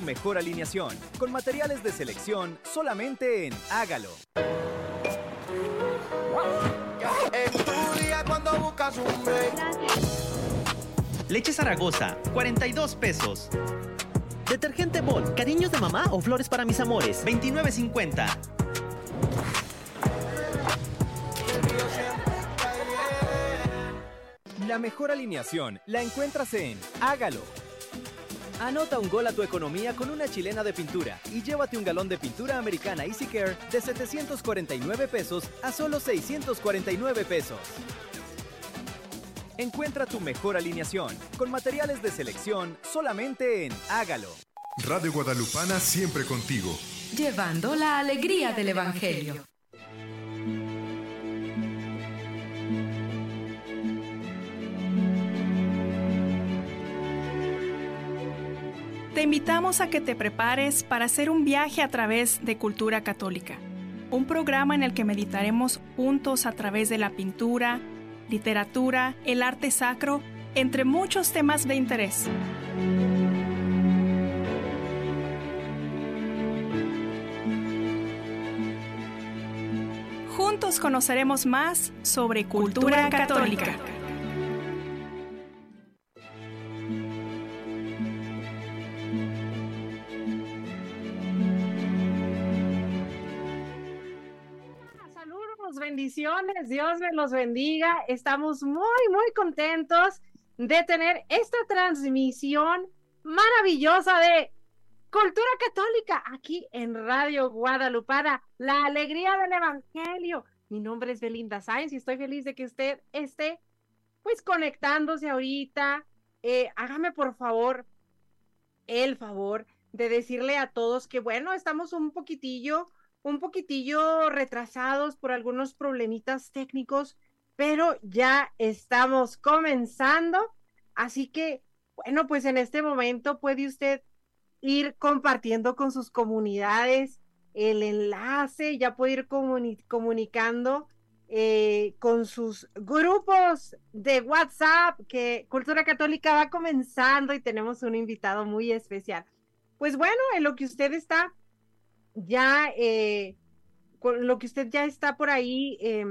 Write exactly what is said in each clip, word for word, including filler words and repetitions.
mejor alineación, con materiales de selección solamente en Hágalo. Leche Zaragoza, cuarenta y dos pesos. Detergente Bol, cariños de mamá o flores para mis amores, veintinueve cincuenta. La mejor alineación la encuentras en Hágalo. Anota un gol a tu economía con una chilena de pintura y llévate un galón de pintura americana Easy Care de setecientos cuarenta y nueve pesos a solo seiscientos cuarenta y nueve pesos. Encuentra tu mejor alineación con materiales de selección solamente en Hágalo. Radio Guadalupana siempre contigo. Llevando la alegría del Evangelio. Te invitamos a que te prepares para hacer un viaje a través de Cultura Católica, un programa en el que meditaremos juntos a través de la pintura, literatura, el arte sacro, entre muchos temas de interés. Juntos conoceremos más sobre cultura católica. Bendiciones, Dios me los bendiga. Estamos muy, muy contentos de tener esta transmisión maravillosa de Cultura Católica aquí en Radio Guadalupana, la alegría del Evangelio. Mi nombre es Belinda Sáenz y estoy feliz de que usted esté pues conectándose ahorita. Eh, hágame por favor el favor de decirle a todos que bueno, estamos un poquitillo un poquitillo retrasados por algunos problemitas técnicos, pero ya estamos comenzando, así que, bueno, pues en este momento puede usted ir compartiendo con sus comunidades el enlace, ya puede ir comuni- comunicando eh, con sus grupos de WhatsApp, que Cultura Católica va comenzando y tenemos un invitado muy especial. Pues bueno, en lo que usted está ya eh, con lo que usted ya está por ahí eh,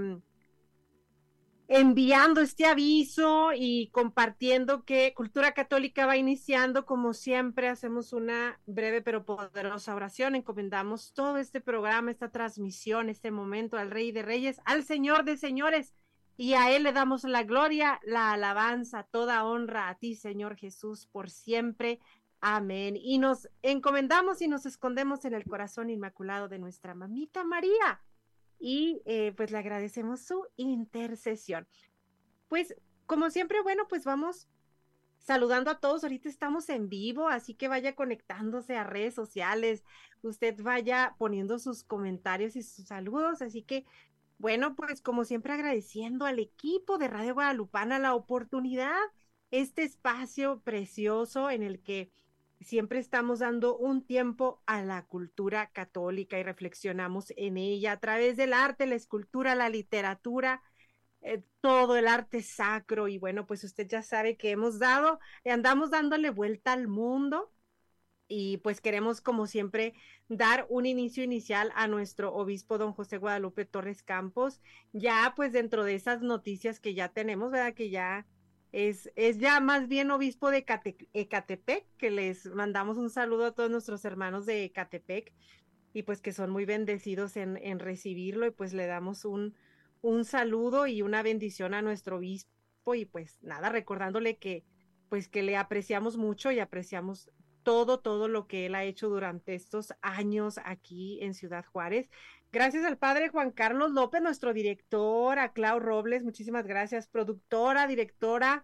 enviando este aviso y compartiendo que Cultura Católica va iniciando, como siempre hacemos una breve pero poderosa oración, encomendamos todo este programa, esta transmisión, este momento al Rey de Reyes, al Señor de Señores, y a Él le damos la gloria, la alabanza, toda honra a ti, Señor Jesús, por siempre. Amén. Y nos encomendamos y nos escondemos en el corazón inmaculado de nuestra mamita María. Y eh, pues le agradecemos su intercesión. Pues como siempre, bueno, pues vamos saludando a todos. Ahorita estamos en vivo, así que vaya conectándose a redes sociales. Usted vaya poniendo sus comentarios y sus saludos. Así que, bueno, pues como siempre agradeciendo al equipo de Radio Guadalupana la oportunidad, este espacio precioso en el que siempre estamos dando un tiempo a la cultura católica y reflexionamos en ella a través del arte, la escultura, la literatura, eh, todo el arte sacro. Y bueno, pues usted ya sabe que hemos dado, andamos dándole vuelta al mundo y pues queremos como siempre dar un inicio inicial a nuestro obispo don José Guadalupe Torres Campos, ya pues dentro de esas noticias que ya tenemos, ¿verdad? Que ya Es, es ya más bien obispo de Cate, Ecatepec, que les mandamos un saludo a todos nuestros hermanos de Ecatepec y pues que son muy bendecidos en, en recibirlo, y pues le damos un, un saludo y una bendición a nuestro obispo, y pues nada, recordándole que pues que le apreciamos mucho y apreciamos todo, todo lo que él ha hecho durante estos años aquí en Ciudad Juárez. Gracias al padre Juan Carlos López, nuestro director, a Clau Robles, muchísimas gracias, productora, directora,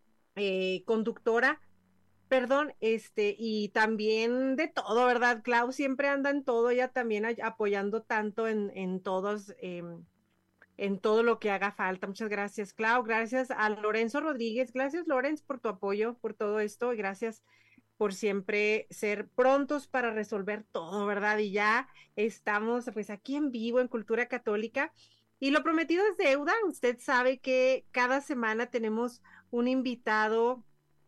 eh, conductora, perdón, este, y también de todo, ¿verdad? Clau siempre anda en todo, ella también apoyando tanto en, en todos, eh, en todo lo que haga falta. Muchas gracias, Clau. Gracias a Lorenzo Rodríguez. Gracias, Lorenz, por tu apoyo, por todo esto, y gracias por siempre ser prontos para resolver todo, ¿verdad? Y ya estamos pues aquí en vivo en Cultura Católica, y lo prometido es deuda. Usted sabe que cada semana tenemos un invitado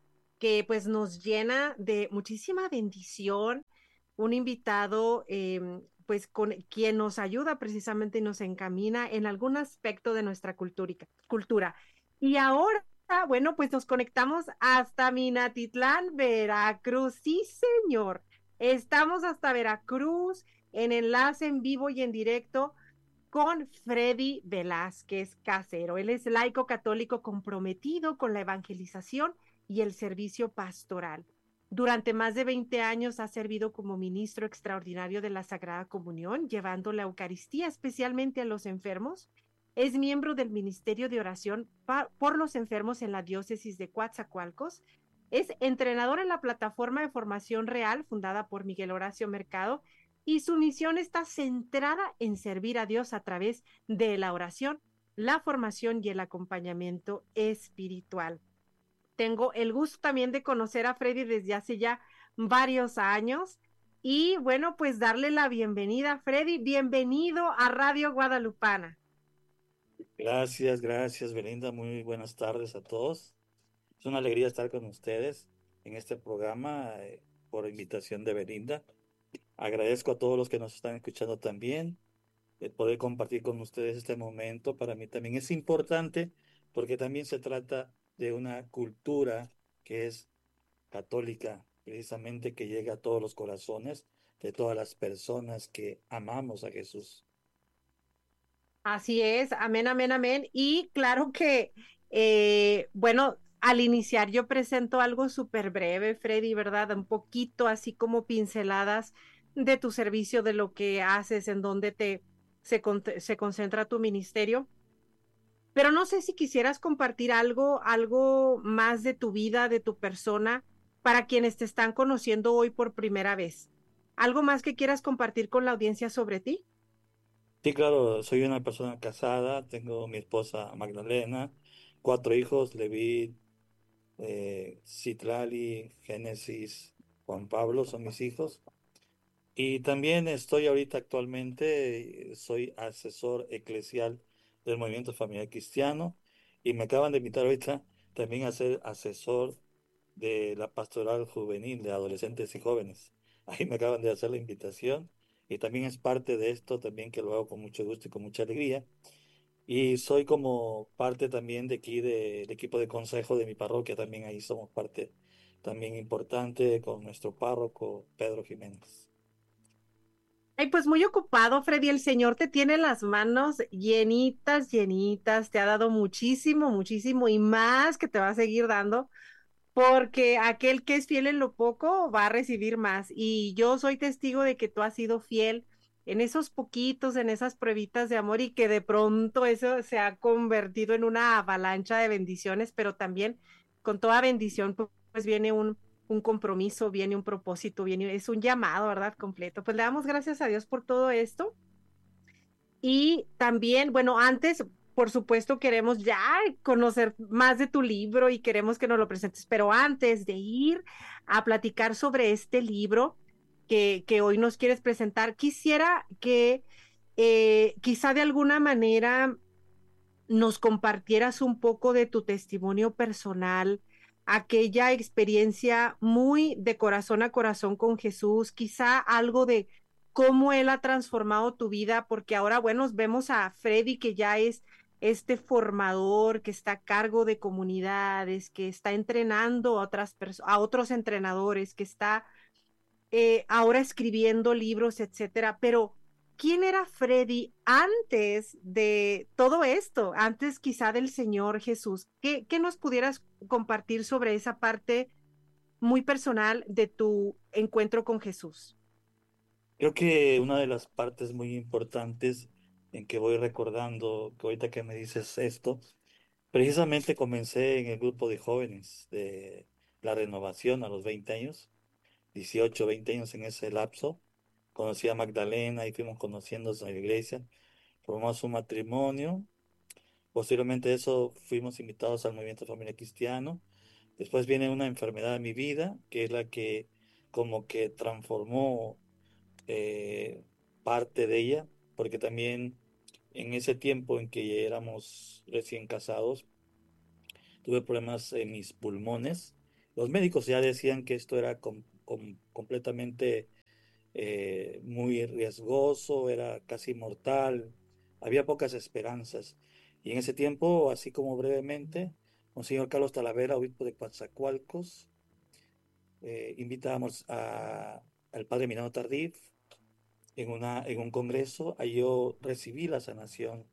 que pues nos llena de muchísima bendición, un invitado eh, pues con quien nos ayuda precisamente y nos encamina en algún aspecto de nuestra cultúrica, cultura. Y ahora, bueno, pues nos conectamos hasta Minatitlán, Veracruz. Sí, señor. Estamos hasta Veracruz en enlace en vivo y en directo con Freddy Velázquez Casero. Él es laico católico comprometido con la evangelización y el servicio pastoral. Durante más de veinte años ha servido como ministro extraordinario de la Sagrada Comunión, llevando la Eucaristía especialmente a los enfermos. Es miembro del Ministerio de Oración por los Enfermos en la Diócesis de Coatzacoalcos. Es entrenador en la plataforma de formación real fundada por Miguel Horacio Mercado, y su misión está centrada en servir a Dios a través de la oración, la formación y el acompañamiento espiritual. Tengo el gusto también de conocer a Freddy desde hace ya varios años y bueno, pues darle la bienvenida. Freddy, bienvenido a Radio Guadalupana. Gracias, gracias Belinda, muy buenas tardes a todos. Es una alegría estar con ustedes en este programa eh, por invitación de Belinda. Agradezco a todos los que nos están escuchando también, el poder compartir con ustedes este momento. Para mí también es importante porque también se trata de una cultura que es católica, precisamente que llega a todos los corazones de todas las personas que amamos a Jesús. Así es, amén, amén, amén. Y claro que, eh, bueno, al iniciar yo presento algo súper breve, Freddy, ¿verdad? Un poquito así como pinceladas de tu servicio, de lo que haces, en dónde te se, con, se concentra tu ministerio. Pero no sé si quisieras compartir algo, algo más de tu vida, de tu persona, para quienes te están conociendo hoy por primera vez. ¿Algo más que quieras compartir con la audiencia sobre ti? Sí, claro, soy una persona casada, tengo mi esposa Magdalena, cuatro hijos, Leví, eh, Citlali, Génesis, Juan Pablo, son mis hijos. Y también estoy ahorita actualmente, eh, soy asesor eclesial del Movimiento Familiar Cristiano y me acaban de invitar ahorita también a ser asesor de la pastoral juvenil de adolescentes y jóvenes. Ahí me acaban de hacer la invitación y también es parte de esto también que lo hago con mucho gusto y con mucha alegría. Y soy como parte también de aquí del equipo de consejo de mi parroquia, también ahí somos parte también importante con nuestro párroco Pedro Jiménez. Ay, pues muy ocupado, Freddy. El Señor te tiene las manos llenitas, llenitas. Te ha dado muchísimo, muchísimo y más que te va a seguir dando, porque aquel que es fiel en lo poco va a recibir más. Y yo soy testigo de que tú has sido fiel en esos poquitos, en esas pruebitas de amor y que de pronto eso se ha convertido en una avalancha de bendiciones, pero también con toda bendición pues viene un, un compromiso, viene un propósito, viene, es un llamado, ¿verdad? Completo. Pues le damos gracias a Dios por todo esto. Y también, bueno, antes, por supuesto, queremos ya conocer más de tu libro y queremos que nos lo presentes, pero antes de ir a platicar sobre este libro que, que hoy nos quieres presentar, quisiera que eh, quizá de alguna manera nos compartieras un poco de tu testimonio personal, aquella experiencia muy de corazón a corazón con Jesús, quizá algo de cómo Él ha transformado tu vida, porque ahora, bueno, vemos a Freddy que ya es este formador, que está a cargo de comunidades, que está entrenando a, otras a otros entrenadores, que está eh, ahora escribiendo libros, etcétera. Pero, ¿quién era Freddy antes de todo esto? Antes quizá del Señor Jesús. ¿Qué, qué nos pudieras compartir sobre esa parte muy personal de tu encuentro con Jesús? Creo que una de las partes muy importantes en que voy recordando, que ahorita que me dices esto, precisamente comencé en el grupo de jóvenes de la renovación a los veinte años, dieciocho, veinte años en ese lapso. Conocí a Magdalena y fuimos conociéndose en la iglesia, formamos un matrimonio. Posteriormente a eso fuimos invitados al Movimiento Familiar Cristiano. Después viene una enfermedad en mi vida, que es la que como que transformó eh, parte de ella, porque también en ese tiempo en que éramos recién casados, tuve problemas en mis pulmones Los médicos ya decían que esto era com- com- completamente eh, muy riesgoso, era casi mortal, había pocas esperanzas. Y en ese tiempo, así como brevemente, Monseñor Carlos Talavera, obispo de Coatzacoalcos, eh, invitamos a, al padre Emiliano Tardif en, una, en un congreso. Ahí yo recibí la sanación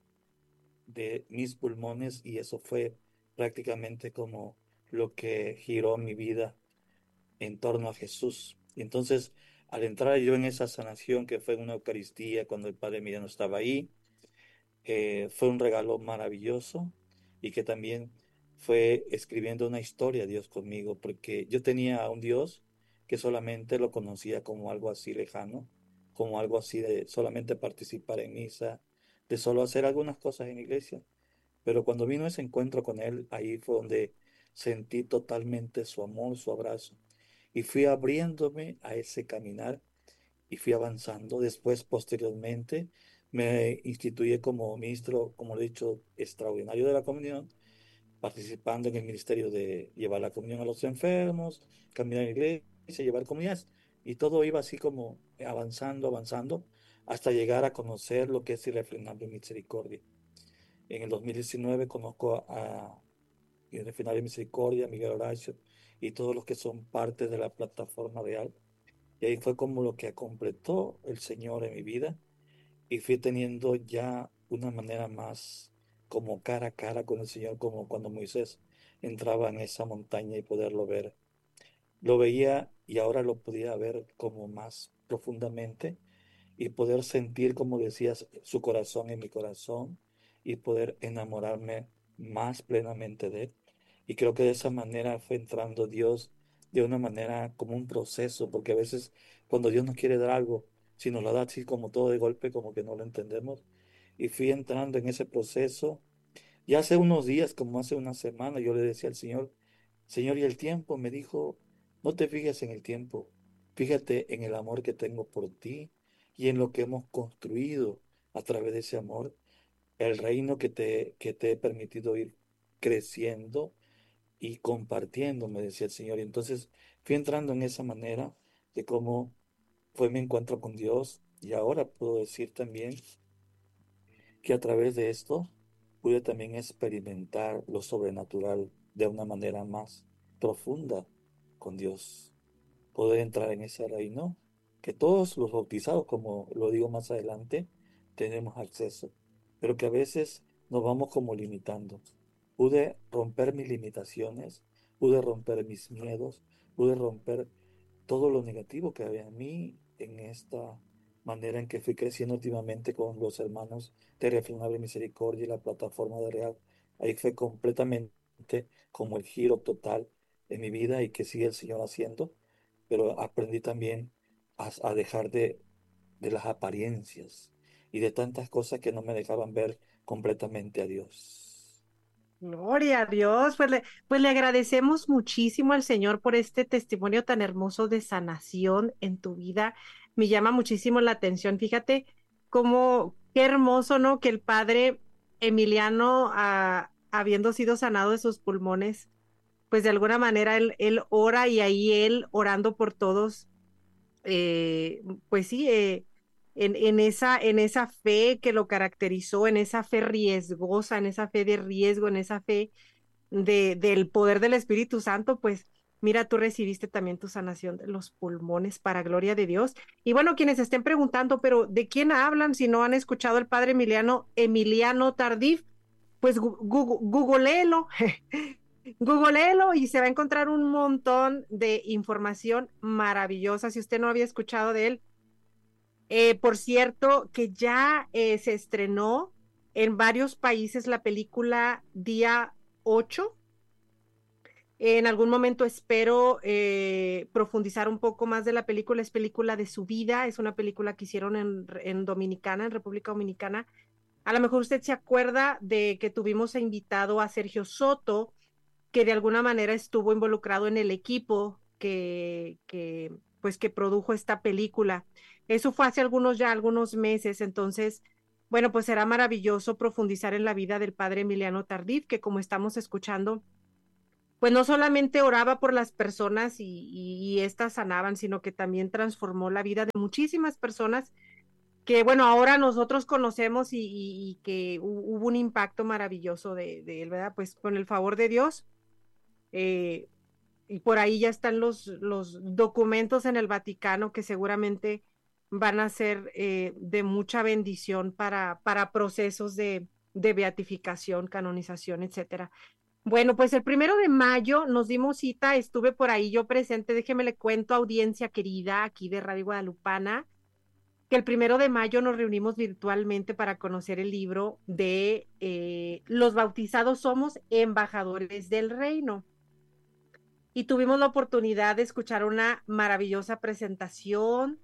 de mis pulmones y eso fue prácticamente como lo que giró mi vida en torno a Jesús. Y entonces, al entrar yo en esa sanación que fue en una Eucaristía cuando el Padre Emiliano estaba ahí, eh, fue un regalo maravilloso y que también fue escribiendo una historia Dios conmigo, porque yo tenía a un Dios que solamente lo conocía como algo así lejano, como algo así de solamente participar en misa, de solo hacer algunas cosas en la iglesia. Pero cuando vino ese encuentro con Él, ahí fue donde sentí totalmente su amor, su abrazo. Y fui abriéndome a ese caminar y fui avanzando. Después, posteriormente, me instituí como ministro, como lo he dicho, extraordinario de la comunión, participando en el ministerio de llevar la comunión a los enfermos, caminar en la iglesia, llevar comunidades. Y todo iba así como avanzando, avanzando, hasta llegar a conocer lo que es Irrefrenable Misericordia. En el dos mil diecinueve conozco a Irrefrenable Misericordia, Miguel Horacio y todos los que son parte de la plataforma real. Y ahí fue como lo que completó el Señor en mi vida y fui teniendo ya una manera más como cara a cara con el Señor, como cuando Moisés entraba en esa montaña y poderlo ver. Lo veía y ahora lo podía ver como más profundamente y poder sentir, como decías, su corazón en mi corazón y poder enamorarme más plenamente de Él. Y creo que de esa manera fue entrando Dios de una manera como un proceso, porque a veces cuando Dios nos quiere dar algo, si nos lo da así como todo de golpe, como que no lo entendemos. Y fui entrando en ese proceso. Y hace unos días, como hace una semana, yo le decía al Señor, Señor, ¿y el tiempo? Me dijo, no te fijes en el tiempo, fíjate en el amor que tengo por ti y en lo que hemos construido a través de ese amor, el reino que te, que te he permitido ir creciendo y compartiendo, me decía el Señor. Y entonces fui entrando en esa manera de cómo fue mi encuentro con Dios y ahora puedo decir también que a través de esto pude también experimentar lo sobrenatural de una manera más profunda con Dios. Poder entrar en ese reino que todos los bautizados, como lo digo más adelante, tenemos acceso, pero que a veces nos vamos como limitando. Pude romper mis limitaciones, pude romper mis miedos, pude romper todo lo negativo que había en mí en esta manera en que fui creciendo últimamente con los hermanos de Refrenable Misericordia y la plataforma de Real. Ahí fue completamente como el giro total en mi vida y que sigue el Señor haciendo, pero aprendí también a, a dejar de, de las apariencias y de tantas cosas que no me dejaban ver completamente a Dios. Gloria a Dios, pues le, pues le agradecemos muchísimo al Señor por este testimonio tan hermoso de sanación en tu vida. Me llama muchísimo la atención. Fíjate cómo, qué hermoso, ¿no? Que el padre Emiliano, ah, habiendo sido sanado de sus pulmones, pues de alguna manera él, él ora y ahí él orando por todos, eh, pues sí, eh, en, en esa, en esa fe que lo caracterizó, en esa fe riesgosa, en esa fe de riesgo, en esa fe de, del poder del Espíritu Santo, pues mira, tú recibiste también tu sanación de los pulmones para gloria de Dios. Y bueno, quienes estén preguntando, pero ¿de quién hablan si no han escuchado el padre Emiliano, Emiliano Tardif? Pues gu- gu- googleelo, googleelo y se va a encontrar un montón de información maravillosa. Si usted no había escuchado de él, eh, por cierto, que ya eh, se estrenó en varios países la película Día ocho. En algún momento espero eh, profundizar un poco más de la película. Es película de su vida, es una película que hicieron en, en Dominicana, en República Dominicana. A lo mejor usted se acuerda de que tuvimos invitado a Sergio Soto, que de alguna manera estuvo involucrado en el equipo que, que, pues, que produjo esta película. Eso fue hace algunos ya algunos meses, entonces, bueno, pues será maravilloso profundizar en la vida del padre Emiliano Tardif, que como estamos escuchando, pues no solamente oraba por las personas y, y, y éstas sanaban, sino que también transformó la vida de muchísimas personas que, bueno, ahora nosotros conocemos y, y, y que hu- hubo un impacto maravilloso de, de él, ¿verdad? Pues con el favor de Dios, eh, y por ahí ya están los, los documentos en el Vaticano que seguramente van a ser eh, de mucha bendición para, para procesos de, de beatificación, canonización, etcétera. Bueno, pues el primero de mayo nos dimos cita, estuve por ahí yo presente, déjeme le cuento, audiencia querida aquí de Radio Guadalupana, que el primero de mayo nos reunimos virtualmente para conocer el libro de eh, Los bautizados somos embajadores del reino. Y tuvimos la oportunidad de escuchar una maravillosa presentación.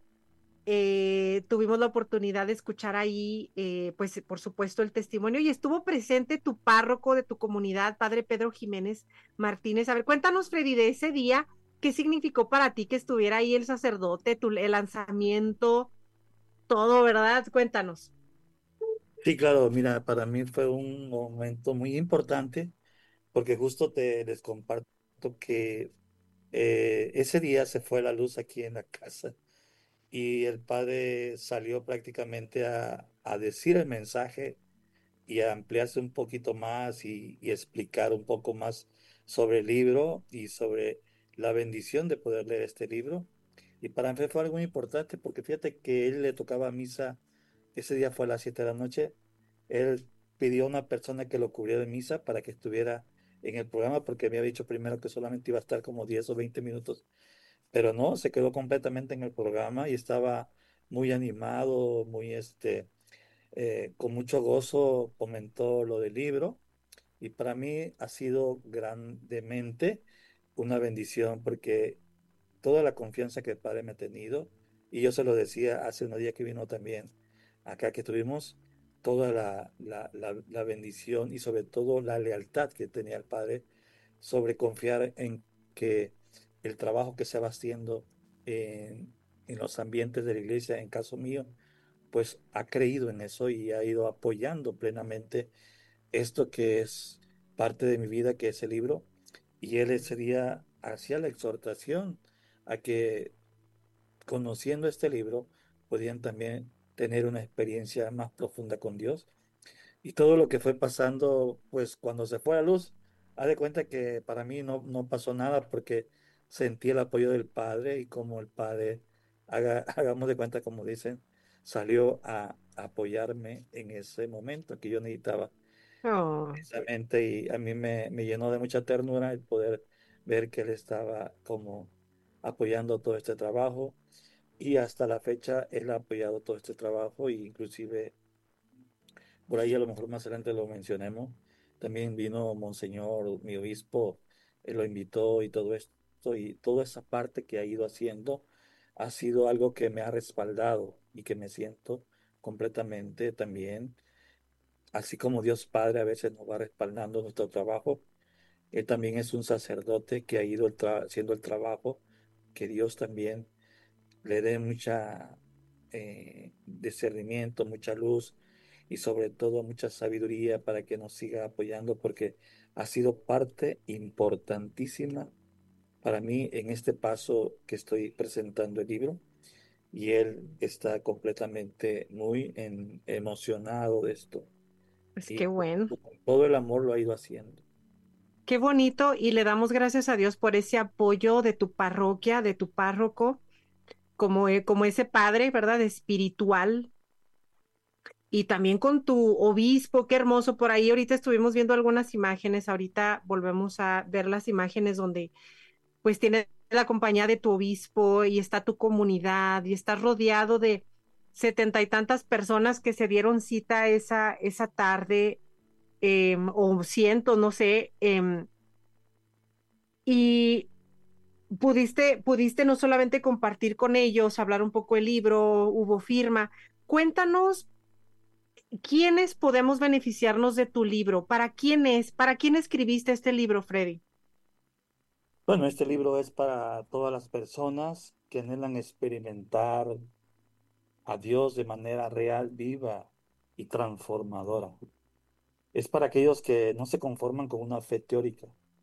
Eh, tuvimos la oportunidad de escuchar ahí, eh, pues por supuesto, el testimonio y estuvo presente tu párroco de tu comunidad, Padre Pedro Jiménez Martínez. A ver, cuéntanos, Freddy, de ese día, ¿qué significó para ti que estuviera ahí el sacerdote, tu, el lanzamiento, todo, ¿verdad? Cuéntanos. Sí, claro, mira, para mí fue un momento muy importante porque justo te les comparto que eh, ese día se fue la luz aquí en la casa y el padre salió prácticamente a, a decir el mensaje y a ampliarse un poquito más y, y explicar un poco más sobre el libro y sobre la bendición de poder leer este libro. Y para mí fue algo muy importante porque fíjate que él le tocaba misa, ese día fue a las siete de la noche, él pidió a una persona que lo cubriera de misa para que estuviera en el programa porque me había dicho primero que solamente iba a estar como diez o veinte minutos, pero no, se quedó completamente en el programa y estaba muy animado, muy este eh, con mucho gozo comentó lo del libro y para mí ha sido grandemente una bendición porque toda la confianza que el Padre me ha tenido, y yo se lo decía hace unos días que vino también acá que tuvimos, toda la, la, la, la bendición y sobre todo la lealtad que tenía el Padre sobre confiar en que el trabajo que se va haciendo en, en los ambientes de la iglesia, en caso mío, pues ha creído en eso y ha ido apoyando plenamente esto que es parte de mi vida, que es el libro. Y él ese día hacía la exhortación a que conociendo este libro podían también tener una experiencia más profunda con Dios. Y todo lo que fue pasando, pues cuando se fue la luz, haz de cuenta que para mí no, no pasó nada porque sentí el apoyo del Padre y como el Padre, haga, hagamos de cuenta como dicen, salió a apoyarme en ese momento que yo necesitaba Oh, precisamente y a mí me, me llenó de mucha ternura el poder ver que Él estaba como apoyando todo este trabajo y hasta la fecha Él ha apoyado todo este trabajo e inclusive por ahí a lo mejor más adelante lo mencionemos. También vino Monseñor, mi obispo, él lo invitó y todo esto, y toda esa parte que ha ido haciendo ha sido algo que me ha respaldado y que me siento completamente también, así como Dios Padre a veces nos va respaldando nuestro trabajo, él también es un sacerdote que ha ido el tra- haciendo el trabajo, que Dios también le dé mucha eh, discernimiento, mucha luz y sobre todo mucha sabiduría para que nos siga apoyando porque ha sido parte importantísima para mí en este paso que estoy presentando el libro y él está completamente muy en- emocionado de esto pues y qué con bueno. con todo el amor lo ha ido haciendo. Qué bonito y le damos gracias a Dios por ese apoyo de tu parroquia, de tu párroco, como, eh, como ese padre, ¿verdad? Espiritual. Y también con tu obispo, qué hermoso. Por ahí ahorita estuvimos viendo algunas imágenes, ahorita volvemos a ver las imágenes donde pues tienes la compañía de tu obispo y está tu comunidad y estás rodeado de setenta y tantas personas que se dieron cita esa, esa tarde, em, o cientos, no sé, em, y pudiste, pudiste no solamente compartir con ellos, hablar un poco el libro, hubo firma. Cuéntanos, ¿quiénes podemos beneficiarnos de tu libro? ¿Para quién es? ¿Para quién escribiste este libro, Freddy? Bueno, este libro es para todas las personas que anhelan experimentar a Dios de manera real, viva y transformadora. Es para aquellos que no se conforman con una fe teórica,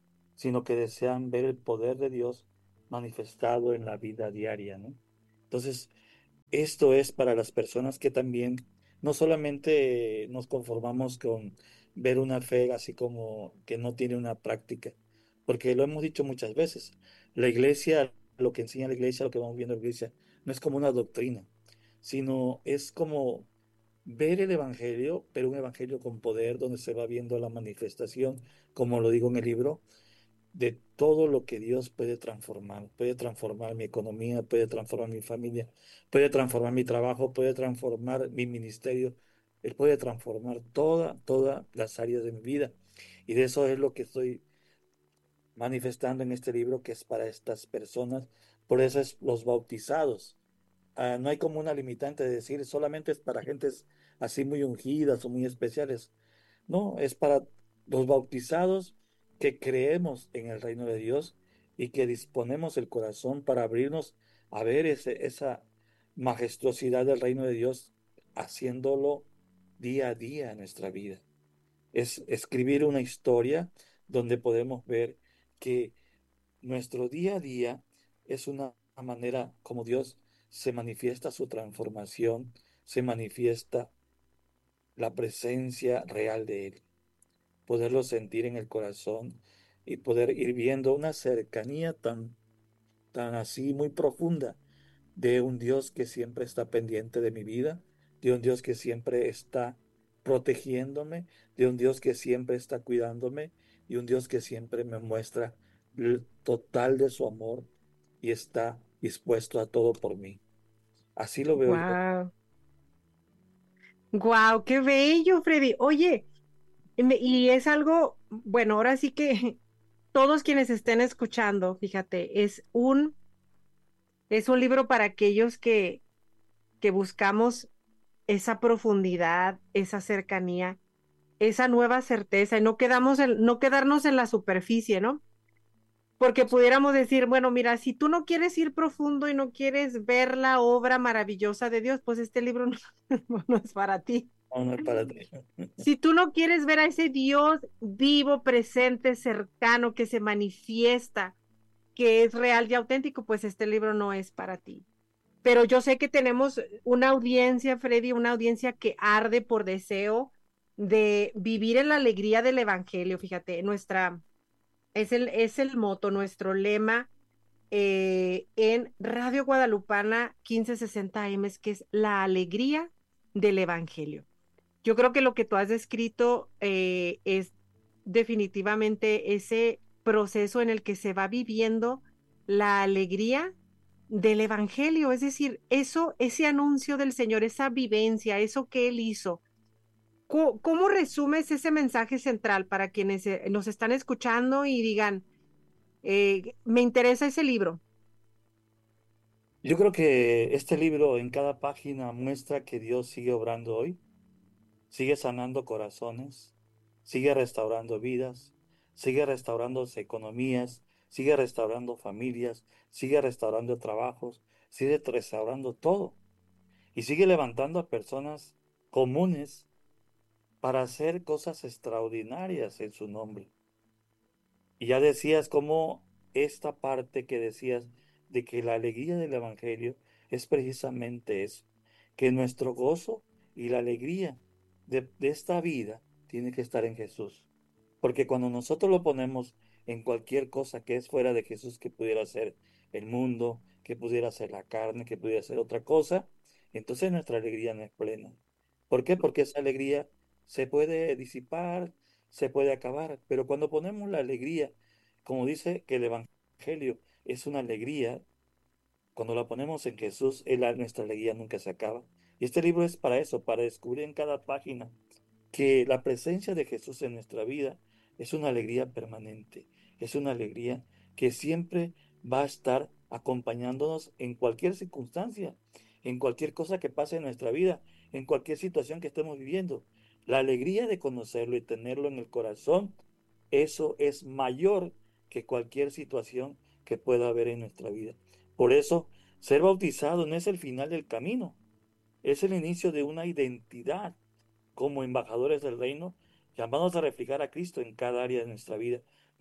sino que desean ver el poder de Dios manifestado en la vida diaria, ¿no? Entonces, esto es para las personas que también no solamente nos conformamos con ver una fe así como que no tiene una práctica, porque lo hemos dicho muchas veces, la iglesia, lo que enseña la iglesia, lo que vamos viendo en la iglesia, no es como una doctrina, sino es como ver el evangelio, pero un evangelio con poder, donde se va viendo la manifestación, como lo digo en el libro, de todo lo que Dios puede transformar. Puede transformar mi economía, puede transformar mi familia, puede transformar mi trabajo, puede transformar mi ministerio. Él puede transformar toda, todas las áreas de mi vida. Y de eso es lo que estoy manifestando en este libro, que es para estas personas. Por eso es los bautizados. Ah, no hay como una limitante de decir solamente es para gentes así muy ungidas o muy especiales. No, es para los bautizados que creemos en el reino de Dios y que disponemos el corazón para abrirnos a ver ese, esa majestuosidad del reino de Dios, haciéndolo día a día en nuestra vida. Es escribir una historia donde podemos ver que nuestro día a día es una manera como Dios se manifiesta su transformación, se manifiesta la presencia real de Él, poderlo sentir en el corazón y poder ir viendo una cercanía tan, tan así muy profunda de un Dios que siempre está pendiente de mi vida, de un Dios que siempre está protegiéndome, de un Dios que siempre está cuidándome y un Dios que siempre me muestra el total de su amor y está dispuesto a todo por mí. Así lo veo yo. Wow, wow, qué bello, Freddy. Oye, y me- y es algo, bueno, ahora sí que todos quienes estén escuchando, fíjate, es un, es un libro para aquellos que, que buscamos esa profundidad, esa cercanía, esa nueva certeza y no quedamos en, no quedarnos en la superficie, ¿no? Porque pudiéramos decir, bueno, mira, si tú no quieres ir profundo y no quieres ver la obra maravillosa de Dios, pues este libro no, no es para ti. No, no es para ti. Si tú no quieres ver a ese Dios vivo, presente, cercano, que se manifiesta, que es real y auténtico, pues este libro no es para ti. Pero yo sé que tenemos una audiencia, Freddy, una audiencia que arde por deseo de vivir en la alegría del Evangelio. Fíjate, nuestra, es el, es el moto, nuestro lema eh, en Radio Guadalupana quince sesenta A M, es que es la alegría del Evangelio. Yo creo que lo que tú has descrito eh, es definitivamente ese proceso en el que se va viviendo la alegría del Evangelio, es decir, eso, ese anuncio del Señor, esa vivencia, eso que Él hizo. ¿Cómo, cómo resumes ese mensaje central para quienes eh, nos están escuchando y digan, eh, me interesa ese libro? Yo creo que este libro en cada página muestra que Dios sigue obrando hoy, sigue sanando corazones, sigue restaurando vidas, sigue restaurando economías, sigue restaurando familias, sigue restaurando trabajos, sigue restaurando todo y sigue levantando a personas comunes para hacer cosas extraordinarias en su nombre. Y ya decías cómo esta parte que decías de que la alegría del Evangelio es precisamente eso, que nuestro gozo y la alegría de, de esta vida tiene que estar en Jesús. Porque cuando nosotros lo ponemos en cualquier cosa que es fuera de Jesús, que pudiera ser el mundo, que pudiera ser la carne, que pudiera ser otra cosa, entonces nuestra alegría no es plena. ¿Por qué? Porque esa alegría se puede disipar, se puede acabar, pero cuando ponemos la alegría, como dice que el Evangelio es una alegría, cuando la ponemos en Jesús, él, nuestra alegría nunca se acaba. Y este libro es para eso, para descubrir en cada página que la presencia de Jesús en nuestra vida es una alegría permanente, es una alegría que siempre va a estar acompañándonos en cualquier circunstancia, en cualquier cosa que pase en nuestra vida, en cualquier situación que estemos viviendo. La alegría de conocerlo y tenerlo en el corazón, eso es mayor que cualquier situación que pueda haber en nuestra vida. Por eso, ser bautizado no es el final del camino, es el inicio de una identidad como embajadores del reino, llamados a reflejar a Cristo en cada área de nuestra vida.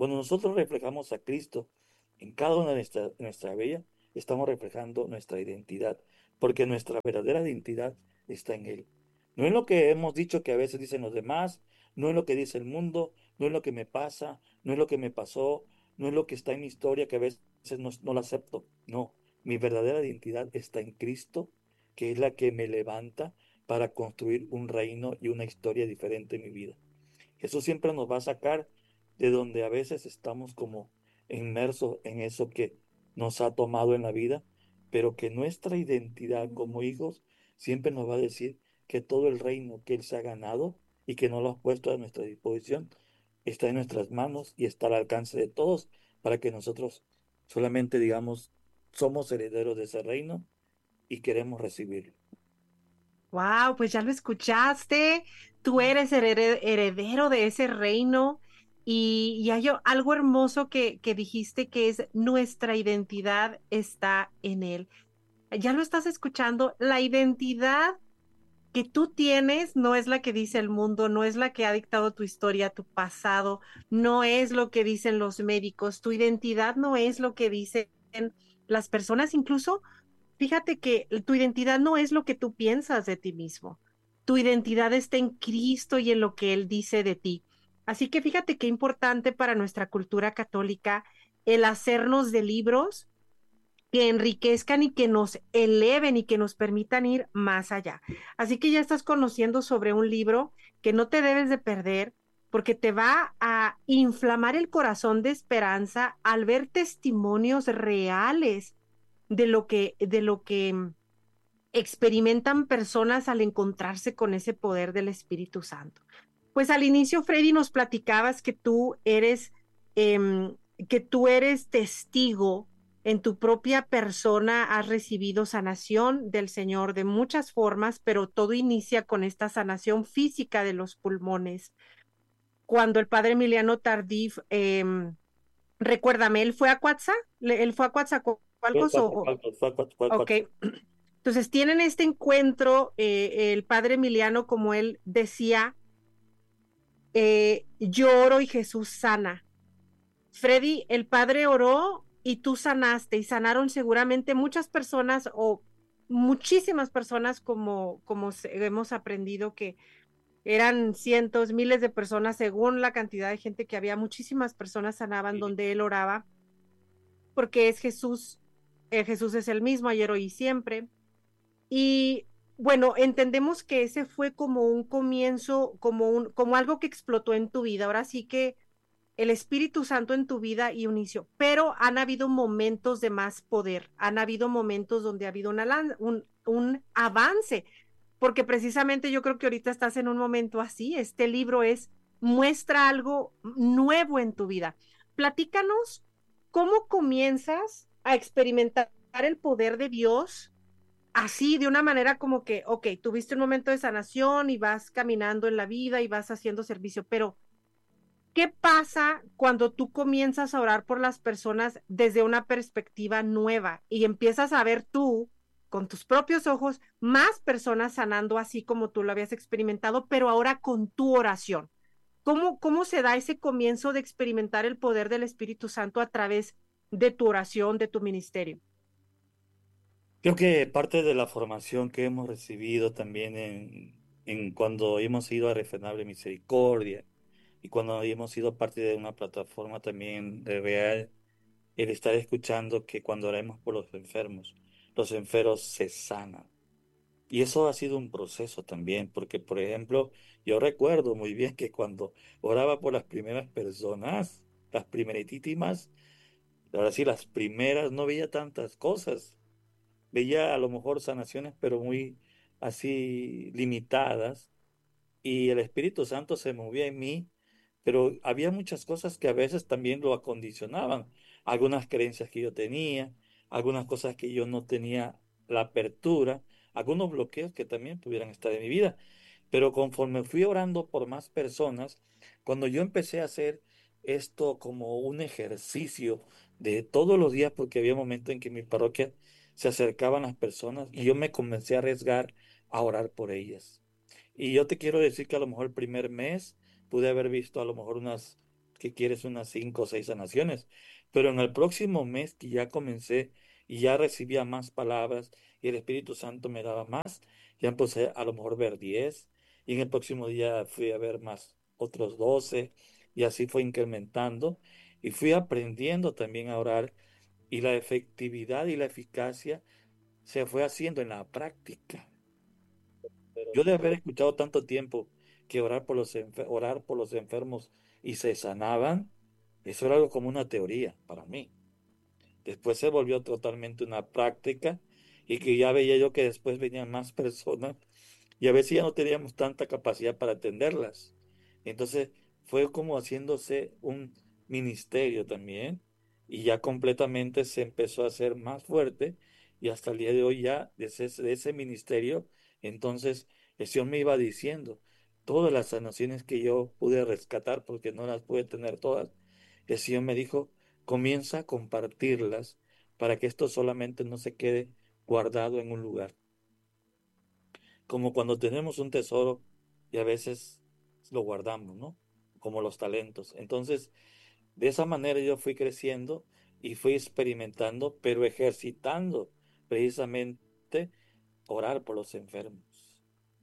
Cuando nosotros reflejamos a Cristo en cada una de nuestra, nuestra vida, estamos reflejando nuestra identidad, porque nuestra verdadera identidad está en Él. No es lo que hemos dicho que a veces dicen los demás, no es lo que dice el mundo, no es lo que me pasa, no es lo que me pasó, no es lo que está en mi historia que a veces no, no lo acepto. No, mi verdadera identidad está en Cristo, que es la que me levanta para construir un reino y una historia diferente en mi vida. Jesús siempre nos va a sacar de donde a veces estamos como inmersos en eso que nos ha tomado en la vida, pero que nuestra identidad como hijos siempre nos va a decir que todo el reino que Él se ha ganado y que no lo ha puesto a nuestra disposición está en nuestras manos y está al alcance de todos para que nosotros solamente digamos somos herederos de ese reino y queremos recibirlo. Wow, pues ya lo escuchaste. Tú eres herede- heredero de ese reino y, y hay o- algo hermoso que, que dijiste que es nuestra identidad está en Él. Ya lo estás escuchando. La identidad que tú tienes no es la que dice el mundo, no es la que ha dictado tu historia, tu pasado, no es lo que dicen los médicos, tu identidad no es lo que dicen las personas, incluso fíjate que tu identidad no es lo que tú piensas de ti mismo. Tu identidad está en Cristo y en lo que Él dice de ti. Así que fíjate qué importante para nuestra cultura católica el hacernos de libros que enriquezcan y que nos eleven y que nos permitan ir más allá. Así que ya estás conociendo sobre un libro que no te debes de perder porque te va a inflamar el corazón de esperanza al ver testimonios reales de lo que, de lo que mm, experimentan personas al encontrarse con ese poder del Espíritu Santo. Pues al inicio, Freddy, nos platicabas que tú eres, em, que tú eres testigo en tu propia persona, has recibido sanación del Señor de muchas formas, pero todo inicia con esta sanación física de los pulmones. Cuando el padre Emiliano Tardif, em, recuérdame, ¿él fue a Cuatza? ¿Le- ¿Él fue a Fue Coatzacoalcos o, cuatro, o- cuatro, fue cuatro, fue ok? cuatro. Entonces tienen este encuentro, eh, el padre Emiliano, como él decía, eh, yo oro y Jesús sana. Freddy, el padre oró y tú sanaste y sanaron seguramente muchas personas o muchísimas personas como, como hemos aprendido que eran cientos, miles de personas según la cantidad de gente que había, muchísimas personas sanaban donde él oraba porque es Jesús, eh, Jesús es el mismo ayer, hoy y siempre. Y bueno, entendemos que ese fue como un comienzo, como un, como algo que explotó en tu vida. Ahora sí que el Espíritu Santo en tu vida y un inicio, pero han habido momentos de más poder, han habido momentos donde ha habido una, un, un avance, porque precisamente yo creo que ahorita estás en un momento así. Este libro es, muestra algo nuevo en tu vida. Platícanos cómo comienzas a experimentar el poder de Dios así, de una manera como que, ok, tuviste un momento de sanación y vas caminando en la vida y vas haciendo servicio, pero ¿qué pasa cuando tú comienzas a orar por las personas desde una perspectiva nueva y empiezas a ver tú, con tus propios ojos, más personas sanando así como tú lo habías experimentado, pero ahora con tu oración? ¿Cómo, cómo se da ese comienzo de experimentar el poder del Espíritu Santo a través de tu oración, de tu ministerio? Creo que parte de la formación que hemos recibido también en, en cuando hemos ido a Refrenable Misericordia y cuando hemos sido parte de una plataforma también de Real, el estar escuchando que cuando oramos por los enfermos, los enfermos se sanan. Y eso ha sido un proceso también, porque por ejemplo, yo recuerdo muy bien que cuando oraba por las primeras personas, las primeritísimas, ahora sí, las primeras, no veía tantas cosas. Veía a lo mejor sanaciones, pero muy así limitadas, y el Espíritu Santo se movía en mí, pero había muchas cosas que a veces también lo acondicionaban, algunas creencias que yo tenía, algunas cosas que yo no tenía la apertura, algunos bloqueos que también pudieran estar en mi vida. Pero conforme fui orando por más personas, cuando yo empecé a hacer esto como un ejercicio de todos los días, porque había momentos en que en mi parroquia se acercaban las personas y yo me comencé a arriesgar a orar por ellas. Y yo te quiero decir que a lo mejor el primer mes pude haber visto a lo mejor unas que quieres unas cinco o seis sanaciones. Pero en el próximo mes que ya comencé y ya recibía más palabras y el Espíritu Santo me daba más, ya empecé a lo mejor ver diez y en el próximo día fui a ver más otros doce y así fue incrementando y fui aprendiendo también a orar y la efectividad y la eficacia se fue haciendo en la práctica. Yo de haber escuchado tanto tiempo que orar por los enfer- orar por los enfermos y se sanaban, eso era algo como una teoría para mí. Después se volvió totalmente una práctica y que ya veía yo que después venían más personas y a veces ya no teníamos tanta capacidad para atenderlas. Entonces fue como haciéndose un ministerio también y ya completamente se empezó a hacer más fuerte y hasta el día de hoy ya de ese, de ese ministerio, entonces el Señor me iba diciendo todas las sanaciones que yo pude rescatar porque no las pude tener todas. El Señor me dijo, comienza a compartirlas para que esto solamente no se quede guardado en un lugar como cuando tenemos un tesoro y a veces lo guardamos, ¿no? Como los talentos. Entonces, de esa manera yo fui creciendo y fui experimentando, pero ejercitando precisamente orar por los enfermos.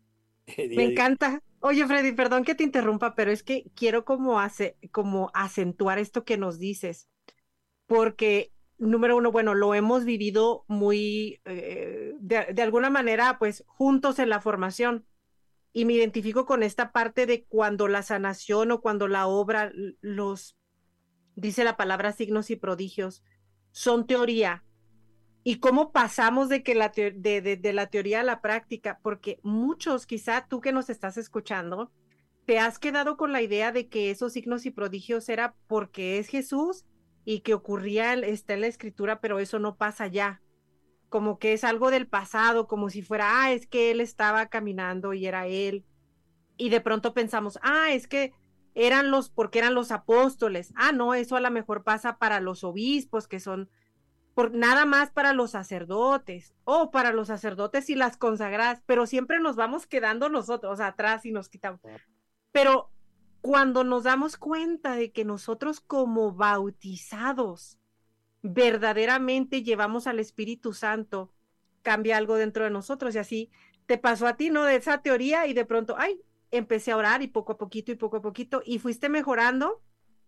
Me Día a día. encanta. Oye, Freddy, perdón que te interrumpa, pero es que quiero como hace, como acentuar esto que nos dices, porque número uno, bueno, lo hemos vivido muy, eh, de, de alguna manera, pues juntos en la formación. Y me identifico con esta parte de cuando la sanación o cuando la obra, los, dice la palabra signos y prodigios, son teoría. Y cómo pasamos de, que la teo- de, de, de la teoría a la práctica, porque muchos, quizá tú que nos estás escuchando, te has quedado con la idea de que esos signos y prodigios era porque es Jesús y que ocurría, está en la escritura, pero eso no pasa ya, como que es algo del pasado, como si fuera, ah, es que él estaba caminando y era él, y de pronto pensamos, ah, es que eran los, porque eran los apóstoles, ah, no, eso a lo mejor pasa para los obispos, que son por nada más para los sacerdotes o para los sacerdotes y las consagradas, pero siempre nos vamos quedando nosotros atrás y nos quitamos. Pero cuando nos damos cuenta de que nosotros como bautizados verdaderamente llevamos al Espíritu Santo, cambia algo dentro de nosotros y así te pasó a ti, ¿no? De esa teoría y de pronto, ay, empecé a orar y poco a poquito y poco a poquito y fuiste mejorando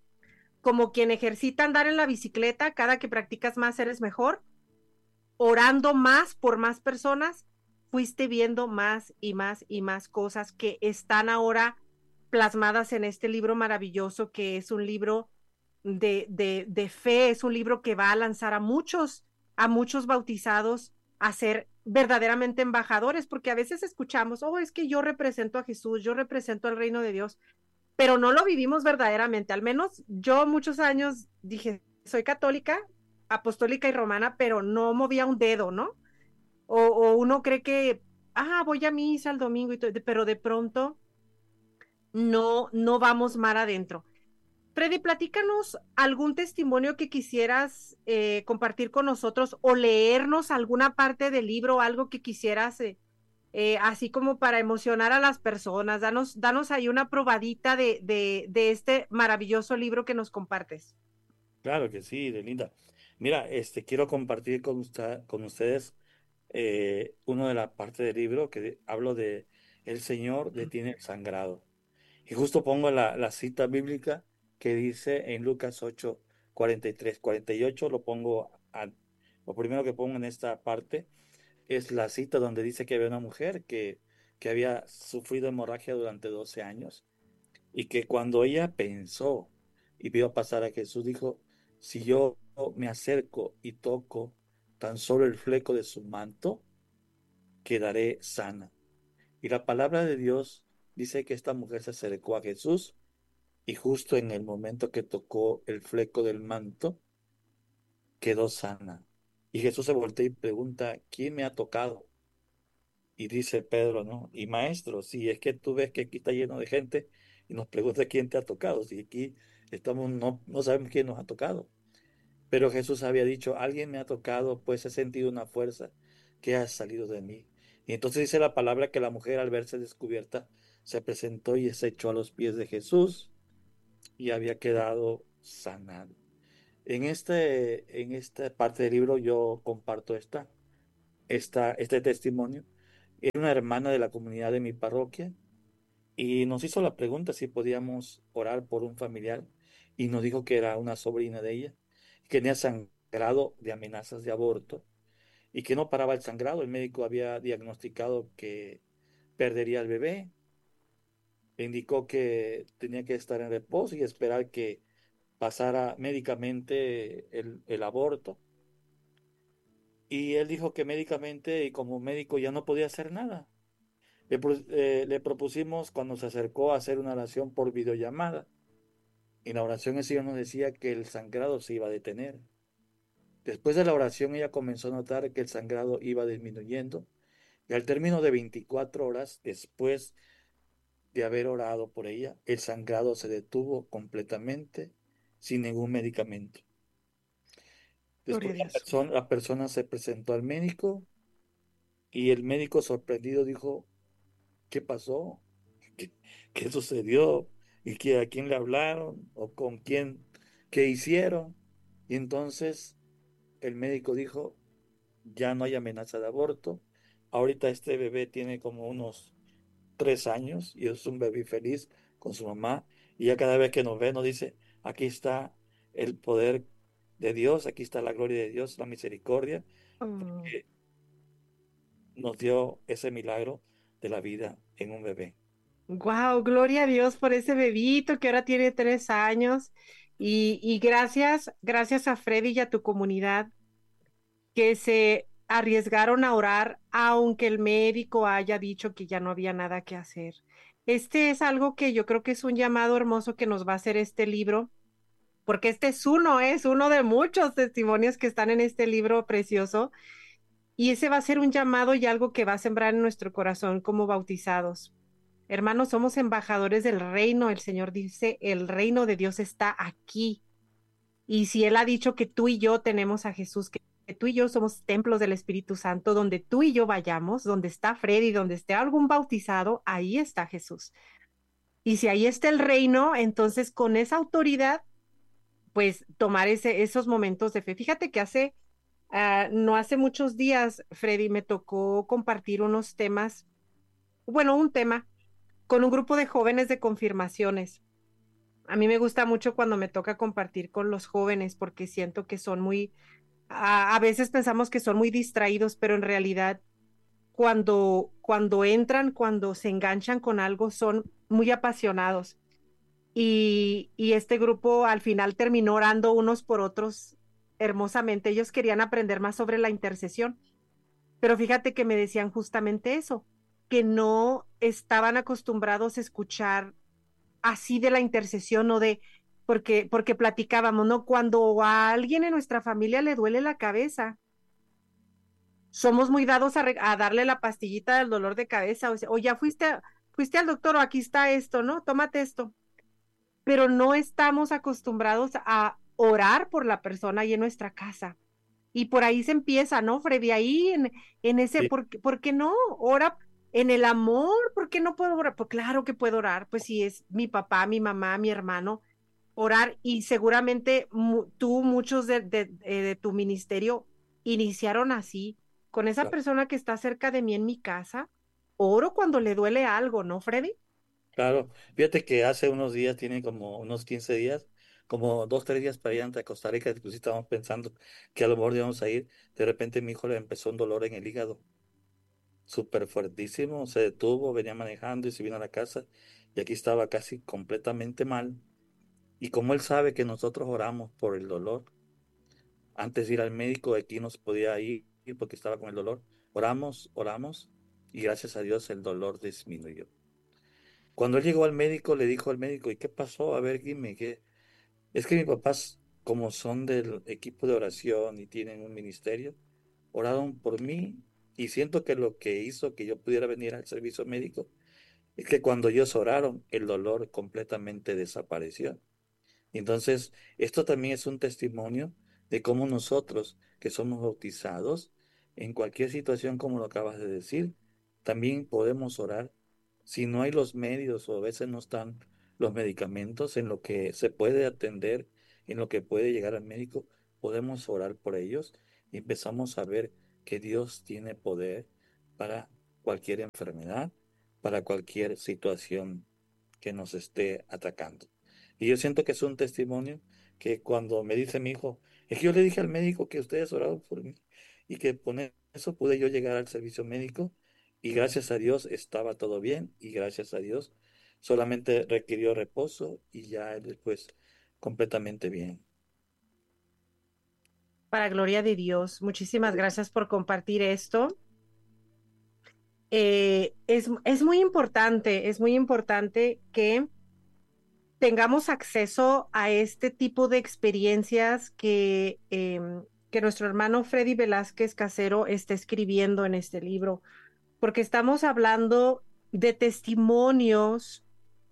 como quien ejercita andar en la bicicleta, cada que practicas más eres mejor, orando más por más personas, fuiste viendo más y más y más cosas que están ahora plasmadas en este libro maravilloso que es un libro de, de, de fe, es un libro que va a lanzar a muchos, a muchos bautizados a ser verdaderamente embajadores, porque a veces escuchamos, oh, es que yo represento a Jesús, yo represento al reino de Dios, pero no lo vivimos verdaderamente. Al menos yo muchos años dije, soy católica, apostólica y romana, pero no movía un dedo, ¿no? O, o uno cree que, ah, voy a misa el domingo, y todo, pero de pronto no, no vamos mar adentro. Freddy, platícanos algún testimonio que quisieras eh, compartir con nosotros o leernos alguna parte del libro, algo que quisieras, eh, eh, así como para emocionar a las personas. Danos, danos ahí una probadita de, de, de este maravilloso libro que nos compartes. Claro que sí, de linda. Mira, este, quiero compartir con, usted, con ustedes eh, una de las partes del libro que hablo de el Señor detiene el sangrado. Y justo pongo la, la cita bíblica que dice en Lucas ocho cuarenta y tres, cuarenta y ocho, lo pongo, a- lo primero que pongo en esta parte es la cita donde dice que había una mujer que, que había sufrido hemorragia durante doce años y que cuando ella pensó y vio pasar a Jesús, dijo, si yo me acerco y toco tan solo el fleco de su manto, quedaré sana. Y la palabra de Dios dice que esta mujer se acercó a Jesús y justo en el momento que tocó el fleco del manto, quedó sana. Y Jesús se voltea y pregunta, ¿quién me ha tocado? Y dice Pedro, ¿no? Y maestro, si es que tú ves que aquí está lleno de gente y nos pregunta quién te ha tocado, si aquí estamos, no, no sabemos quién nos ha tocado. Pero Jesús había dicho, alguien me ha tocado, pues he sentido una fuerza que ha salido de mí. Y entonces dice la palabra que la mujer al verse descubierta se presentó y se echó a los pies de Jesús y había quedado sanado. En este, en esta parte del libro yo comparto esta, esta, este testimonio. Era una hermana de la comunidad de mi parroquia y nos hizo la pregunta si podíamos orar por un familiar y nos dijo que era una sobrina de ella, que tenía sangrado de amenazas de aborto y que no paraba el sangrado. El médico había diagnosticado que perdería al bebé, le indicó que tenía que estar en reposo y esperar que pasara médicamente el, el aborto. Y él dijo que médicamente y como médico ya no podía hacer nada. Le, pro- eh, le propusimos cuando se acercó a hacer una oración por videollamada. Y la oración el Señor nos decía que el sangrado se iba a detener. Después de la oración ella comenzó a notar que el sangrado iba disminuyendo. Y al término de veinticuatro horas después de haber orado por ella, el sangrado se detuvo completamente sin ningún medicamento. Gloria Después a la Dios. persona, la persona se presentó al médico y el médico sorprendido dijo, ¿qué pasó? ¿Qué, qué sucedió? ¿Y qué, a quién le hablaron? ¿O con quién? ¿Qué hicieron? Y entonces el médico dijo, ya no hay amenaza de aborto. Ahorita este bebé tiene como unos tres años y es un bebé feliz con su mamá. Y ya cada vez que nos ve nos dice, aquí está el poder de Dios, aquí está la gloria de Dios, la misericordia, que nos dio ese milagro de la vida en un bebé. Wow, gloria a Dios por ese bebito que ahora tiene tres años. Y, y gracias, gracias a Freddy y a tu comunidad que se arriesgaron a orar, aunque el médico haya dicho que ya no había nada que hacer. Este es algo que yo creo que es un llamado hermoso que nos va a hacer este libro, porque este es uno, es uno de muchos testimonios que están en este libro precioso, y ese va a ser un llamado y algo que va a sembrar en nuestro corazón como bautizados. Hermanos, somos embajadores del reino. El Señor dice, el reino de Dios está aquí. Y si Él ha dicho que tú y yo tenemos a Jesús, que, que tú y yo somos templos del Espíritu Santo, donde tú y yo vayamos, donde está Freddy, donde esté algún bautizado, ahí está Jesús. Y si ahí está el reino, entonces con esa autoridad, pues tomar ese, esos momentos de fe. Fíjate que hace, uh, no hace muchos días, Freddy, me tocó compartir unos temas, bueno, un tema con un grupo de jóvenes de confirmaciones. A mí me gusta mucho cuando me toca compartir con los jóvenes porque siento que son muy, a, a veces pensamos que son muy distraídos, pero en realidad cuando, cuando entran, cuando se enganchan con algo, son muy apasionados. Y, y este grupo al final terminó orando unos por otros hermosamente. Ellos querían aprender más sobre la intercesión, pero fíjate que me decían justamente eso, que no estaban acostumbrados a escuchar así de la intercesión o de, porque, porque platicábamos, ¿no? Cuando a alguien en nuestra familia le duele la cabeza, somos muy dados a, re- a darle la pastillita del dolor de cabeza, o, sea, o ya fuiste, a- fuiste al doctor o aquí está esto, ¿no? Tómate esto, pero no estamos acostumbrados a orar por la persona ahí en nuestra casa. Y por ahí se empieza, ¿no, Freddy? Ahí en, en ese, Sí, ¿por, qué- ¿por qué no? Ora en el amor, ¿por qué no puedo orar? Pues claro que puedo orar, pues si es mi papá, mi mamá, mi hermano, orar y seguramente mu- tú, muchos de, de, eh, de tu ministerio iniciaron así, con esa claro. persona que está cerca de mí en mi casa, oro cuando le duele algo, ¿no, Freddy? Claro, fíjate que hace unos días, tiene como unos quince días, como dos, tres días para ir a Costa Rica, inclusive estábamos pensando que a lo mejor íbamos a ir, de repente mi hijo le empezó un dolor en el hígado, súper fuertísimo, se detuvo, venía manejando y se vino a la casa y aquí estaba casi completamente mal. Y como él sabe que nosotros oramos por el dolor, antes de ir al médico, aquí no se podía ir porque estaba con el dolor, oramos, oramos y gracias a Dios el dolor disminuyó. Cuando él llegó al médico, le dijo al médico, ¿y qué pasó? A ver, dime, ¿qué? Es que mis papás, como son del equipo de oración y tienen un ministerio, oraron por mí y siento que lo que hizo que yo pudiera venir al servicio médico es que cuando ellos oraron, el dolor completamente desapareció. Entonces, esto también es un testimonio de cómo nosotros, que somos bautizados, en cualquier situación como lo acabas de decir, también podemos orar. Si no hay los medios o a veces no están los medicamentos, en lo que se puede atender, en lo que puede llegar al médico, podemos orar por ellos y empezamos a ver que Dios tiene poder para cualquier enfermedad, para cualquier situación que nos esté atacando. Y yo siento que es un testimonio que cuando me dice mi hijo, es que yo le dije al médico que ustedes oraron por mí y que con eso pude yo llegar al servicio médico y gracias a Dios estaba todo bien y gracias a Dios solamente requirió reposo y ya él después completamente bien. Para gloria de Dios, muchísimas gracias por compartir esto. Eh, es, es muy importante, es muy importante que tengamos acceso a este tipo de experiencias que, eh, que nuestro hermano Freddy Velázquez Casero está escribiendo en este libro, porque estamos hablando de testimonios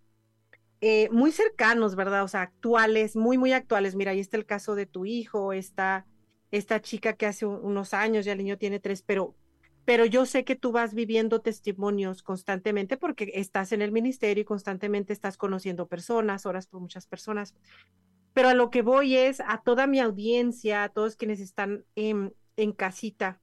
eh, muy cercanos, ¿verdad? O sea, actuales, muy, muy actuales. Mira, ahí está el caso de tu hijo, está esta chica que hace un, unos años, ya el niño tiene tres, pero, pero yo sé que tú vas viviendo testimonios constantemente porque estás en el ministerio y constantemente estás conociendo personas, oras por muchas personas. Pero a lo que voy es a toda mi audiencia, a todos quienes están en, en casita.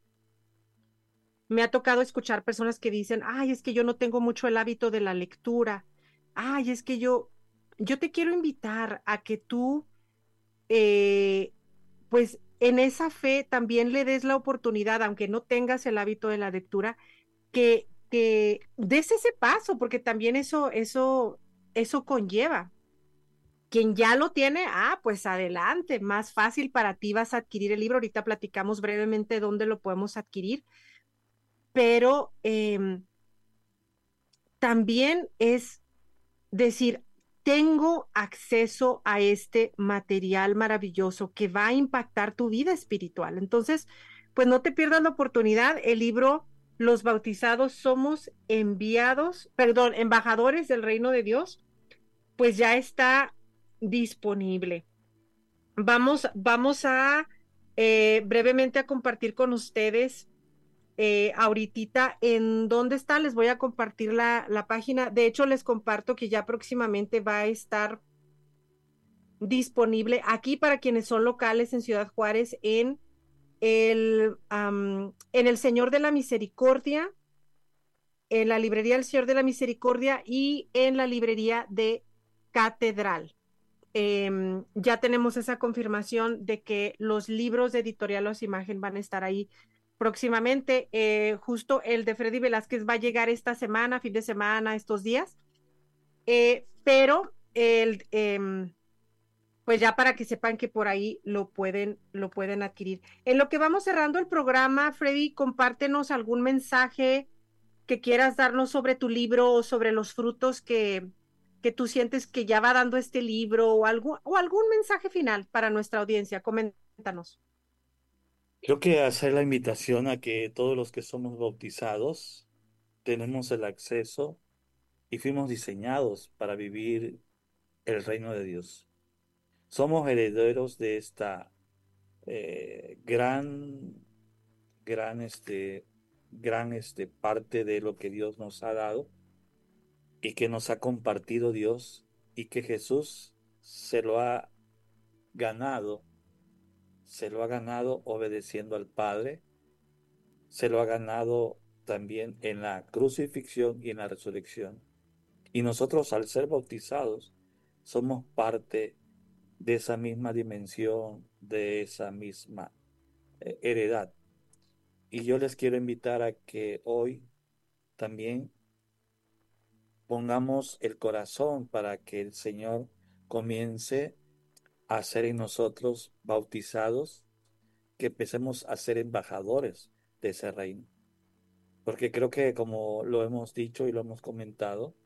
Me ha tocado escuchar personas que dicen, ay, es que yo no tengo mucho el hábito de la lectura. Ay, es que yo, yo te quiero invitar a que tú, eh, pues en esa fe también le des la oportunidad, aunque no tengas el hábito de la lectura, que, que des ese paso, porque también eso, eso, eso conlleva. Quien ya lo tiene, ah, pues adelante, más fácil para ti vas a adquirir el libro. Ahorita platicamos brevemente dónde lo podemos adquirir, pero eh, también es decir, tengo acceso a este material maravilloso que va a impactar tu vida espiritual. Entonces, pues no te pierdas la oportunidad. El libro Los bautizados somos enviados, perdón, embajadores del reino de Dios, pues ya está disponible. Vamos, vamos a eh, brevemente a compartir con ustedes eh, ahorita en dónde está, les voy a compartir la, la página. De hecho, les comparto que ya próximamente va a estar disponible aquí para quienes son locales en Ciudad Juárez en el, um, en el Señor de la Misericordia, en la librería del Señor de la Misericordia y en la librería de Catedral. Eh, ya tenemos esa confirmación de que los libros de Editorial Los Imagen van a estar ahí próximamente. Eh, justo el de Freddy Velázquez va a llegar esta semana, fin de semana, estos días. Eh, pero el, eh, pues ya para que sepan que por ahí lo pueden, lo pueden adquirir. En lo que vamos cerrando el programa, Freddy, compártenos algún mensaje que quieras darnos sobre tu libro o sobre los frutos que, que tú sientes que ya va dando este libro o, algo, o algún mensaje final para nuestra audiencia. Coméntanos. Creo que hacer la invitación a que todos los que somos bautizados tenemos el acceso y fuimos diseñados para vivir el reino de Dios. Somos herederos de esta eh, gran, gran, este, gran este, parte de lo que Dios nos ha dado y que nos ha compartido Dios y que Jesús se lo ha ganado, se lo ha ganado obedeciendo al Padre, se lo ha ganado también en la crucifixión y en la resurrección. Y nosotros al ser bautizados somos parte de esa misma dimensión, de esa misma eh, heredad. Y yo les quiero invitar a que hoy también pongamos el corazón para que el Señor comience a ser en nosotros bautizados, que empecemos a ser embajadores de ese reino. Porque creo que como lo hemos dicho y lo hemos comentado,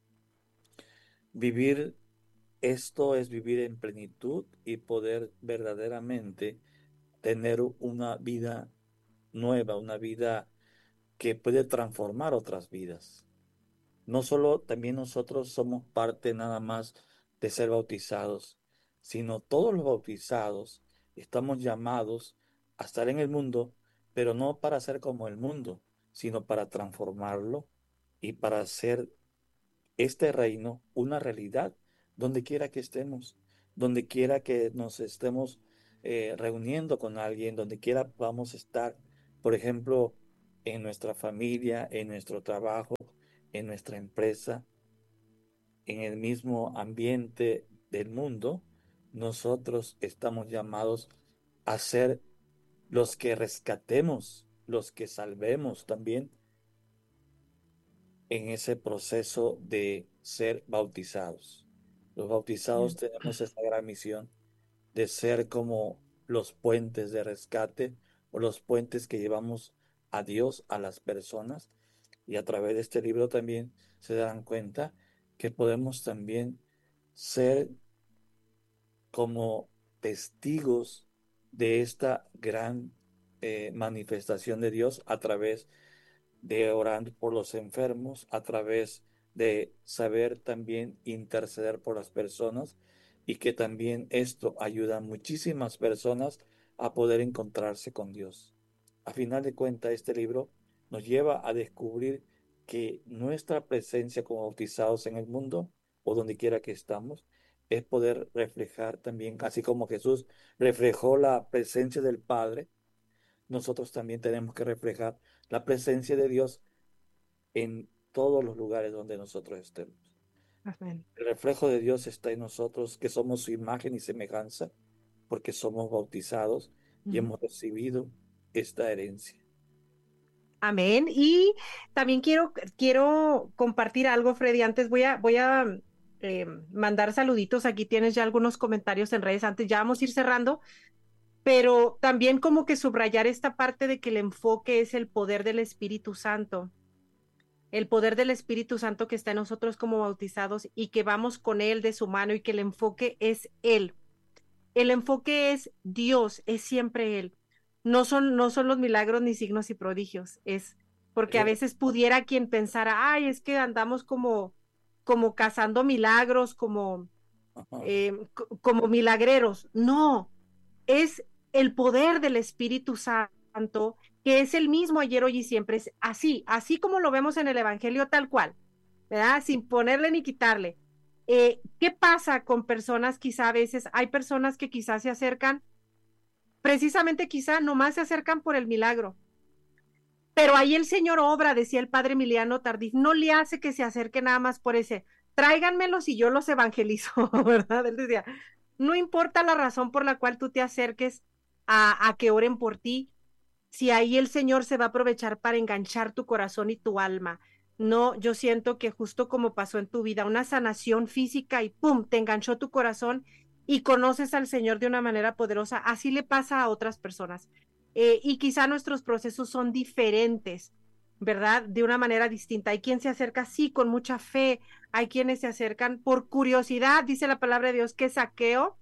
vivir esto es vivir en plenitud y poder verdaderamente tener una vida nueva, una vida que puede transformar otras vidas. No solo también nosotros somos parte nada más de ser bautizados, sino todos los bautizados estamos llamados a estar en el mundo, pero no para ser como el mundo, sino para transformarlo y para hacer este reino una realidad donde quiera que estemos, donde quiera que nos estemos eh, reuniendo con alguien, donde quiera vamos a estar, por ejemplo, en nuestra familia, en nuestro trabajo, en nuestra empresa, en el mismo ambiente del mundo, nosotros estamos llamados a ser los que rescatemos, los que salvemos también en ese proceso de ser bautizados. Los bautizados tenemos esa gran misión de ser como los puentes de rescate o los puentes que llevamos a Dios a las personas. Y a través de este libro también se darán cuenta que podemos también ser como testigos de esta gran eh, manifestación de Dios a través de orar por los enfermos, a través de saber también interceder por las personas y que también esto ayuda a muchísimas personas a poder encontrarse con Dios. A final de cuentas, este libro nos lleva a descubrir que nuestra presencia como bautizados en el mundo o donde quiera que estamos es poder reflejar también, así como Jesús reflejó la presencia del Padre, nosotros también tenemos que reflejar la presencia de Dios en todos los lugares donde nosotros estemos. Amén. El reflejo de Dios está en nosotros, que somos su imagen y semejanza, porque somos bautizados y Ujú. hemos recibido esta herencia. Amén. Y también quiero, quiero compartir algo, Freddy. Antes voy a, voy a eh, mandar saluditos. Aquí tienes ya algunos comentarios en redes. Antes ya vamos a ir cerrando, pero también como que subrayar esta parte de que el enfoque es el poder del Espíritu Santo. El poder del Espíritu Santo que está en nosotros como bautizados y que vamos con Él de su mano y que el enfoque es Él. El enfoque es Dios, es siempre Él. No son, no son los milagros ni signos y prodigios, es porque a veces pudiera quien pensara, ay, es que andamos como, como cazando milagros, como, eh, como milagreros. No, es el poder del Espíritu Santo, que es el mismo ayer, hoy y siempre, es así, así como lo vemos en el Evangelio tal cual, ¿verdad? Sin ponerle ni quitarle. Eh, ¿Qué pasa con personas? Quizá a veces hay personas que quizás se acercan, precisamente quizá nomás se acercan por el milagro, pero ahí el Señor obra, decía el padre Emiliano Tardif, no le hace que se acerque nada más por ese, tráiganmelos y yo los evangelizo, ¿verdad? Él decía, no importa la razón por la cual tú te acerques a, a que oren por ti, si ahí el Señor se va a aprovechar para enganchar tu corazón y tu alma. No, yo siento que justo como pasó en tu vida, una sanación física y pum, te enganchó tu corazón y conoces al Señor de una manera poderosa. Así le pasa a otras personas. Eh, y quizá nuestros procesos son diferentes, ¿verdad? De una manera distinta. Hay quien se acerca, sí, con mucha fe. Hay quienes se acercan por curiosidad. Dice la palabra de Dios que Zaqueo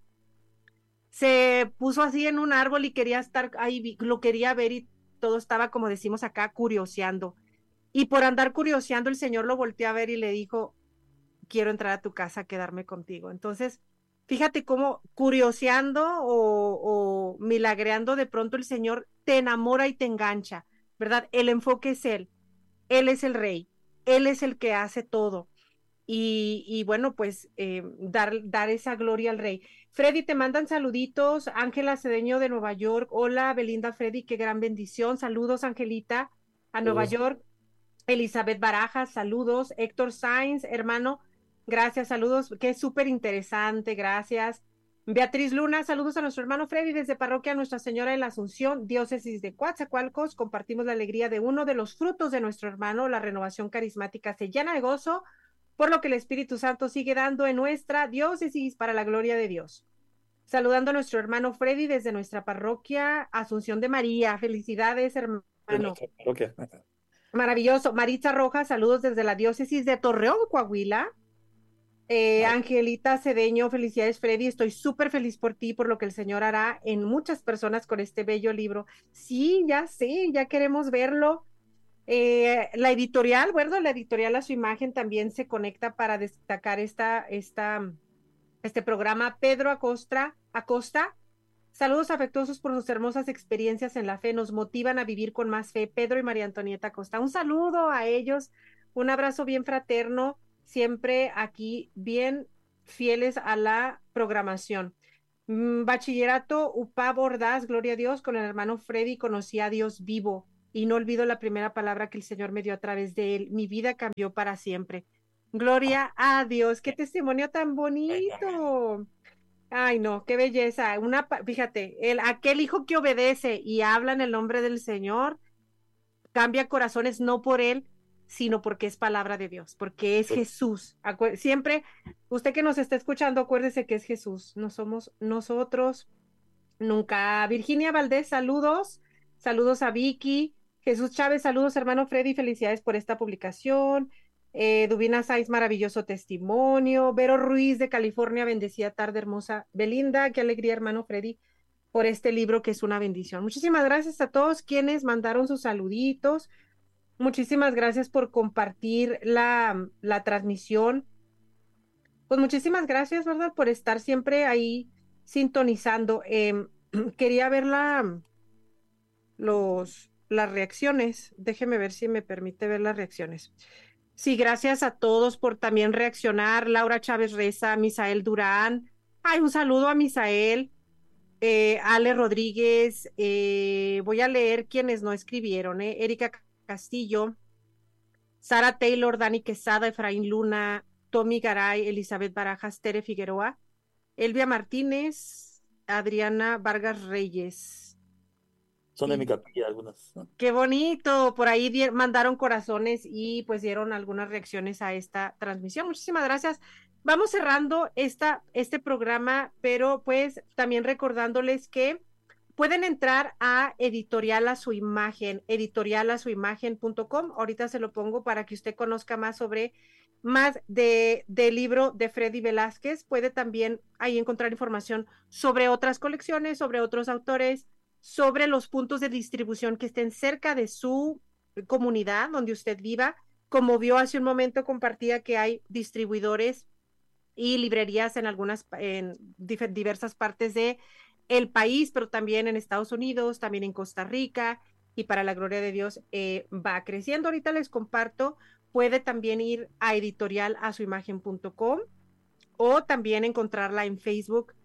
se puso así en un árbol y quería estar ahí, lo quería ver y todo estaba, como decimos acá, curioseando. Y por andar curioseando, el Señor lo volteó a ver y le dijo, quiero entrar a tu casa, quedarme contigo. Entonces, fíjate cómo curioseando o, o milagreando, de pronto el Señor te enamora y te engancha, ¿verdad? El enfoque es Él. Él es el Rey. Él es el que hace todo. Y, y bueno, pues eh, dar, dar esa gloria al Rey. Freddy, te mandan saluditos. Ángela Cedeño de Nueva York. Hola, Belinda, Freddy, qué gran bendición. Saludos, Angelita, a Nueva Saludos. York. Elizabeth Barajas, saludos. Héctor Sainz, hermano, gracias, saludos. Qué súper interesante, gracias. Beatriz Luna, saludos a nuestro hermano Freddy desde Parroquia Nuestra Señora de la Asunción, diócesis de Coatzacoalcos. Compartimos la alegría de uno de los frutos de nuestro hermano, la renovación carismática se llena de gozo, por lo que el Espíritu Santo sigue dando en nuestra diócesis para la gloria de Dios. Saludando a nuestro hermano Freddy desde nuestra parroquia Asunción de María. Felicidades, hermano. Okay. Maravilloso. Maritza Rojas, saludos desde la diócesis de Torreón, Coahuila. Eh, Angelita Cedeño, felicidades, Freddy. Estoy súper feliz por ti, por lo que el Señor hará en muchas personas con este bello libro. Sí, ya sé, ya queremos verlo. Eh, la editorial, bueno, la editorial a su imagen también se conecta para destacar esta, esta, este programa. Pedro Acosta, Acosta, saludos afectuosos por sus hermosas experiencias en la fe, nos motivan a vivir con más fe. Pedro y María Antonieta Acosta, un saludo a ellos, un abrazo bien fraterno, siempre aquí bien fieles a la programación. Mm, Bachillerato U P A B Ordaz, gloria a Dios, con el hermano Freddy conocí a Dios vivo y no olvido la primera palabra que el Señor me dio a través de él. Mi vida cambió para siempre. Gloria a Dios, qué testimonio tan bonito. Ay, no, qué belleza. Una, pa- fíjate, el, aquel hijo que obedece y habla en el nombre del Señor, cambia corazones no por él, sino porque es palabra de Dios, porque es Jesús. Acuer- siempre, usted que nos está escuchando, acuérdese que es Jesús, no somos nosotros, nunca. Virginia Valdés, saludos, saludos a Vicky. Jesús Chávez, saludos, hermano Freddy, felicidades por esta publicación. Eh, Dubina Saiz, maravilloso testimonio. Vero Ruiz de California, bendecida tarde, hermosa. Belinda, qué alegría, hermano Freddy, por este libro que es una bendición. Muchísimas gracias a todos quienes mandaron sus saluditos. Muchísimas gracias por compartir la, la transmisión. Pues muchísimas gracias, ¿verdad? Por estar siempre ahí sintonizando. Eh, quería ver la, los, las reacciones. Déjeme ver si me permite ver las reacciones. Sí, gracias a todos por también reaccionar. Laura Chávez Reza, Misael Durán. Ay, un saludo a Misael. Eh, Ale Rodríguez. Eh, voy a leer quienes no escribieron. Eh. Erika Castillo. Sara Taylor, Dani Quesada, Efraín Luna, Tommy Garay, Elizabeth Barajas, Tere Figueroa, Elvia Martínez, Adriana Vargas Reyes. Son de Y mi capilla algunas, ¿no? qué bonito, por ahí di- mandaron corazones y pues dieron algunas reacciones a esta transmisión. Muchísimas gracias. Vamos cerrando esta, este programa, pero pues también recordándoles que pueden entrar a editorial a su imagen, editorial a su imagen punto com. Ahorita se lo pongo para que usted conozca más sobre más de del libro de Freddy Velázquez. Puede también ahí encontrar información sobre otras colecciones, sobre otros autores, sobre los puntos de distribución que estén cerca de su comunidad donde usted viva. Como vio hace un momento, compartía que hay distribuidores y librerías en algunas, en diversas partes de el país, pero también en Estados Unidos, también en Costa Rica, y para la gloria de Dios eh, va creciendo. Ahorita les comparto, puede también ir a editorial a su imagen punto com o también encontrarla en Facebook,